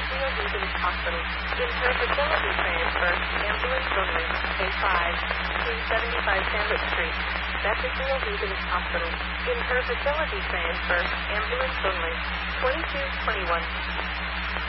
Wheel Methodist Hospital. In her facility transfer, ambulance only, K5, 375 Sandwich Street. Baptist Wheel Methodist Hospital. In her facility transfer, ambulance only, 2221.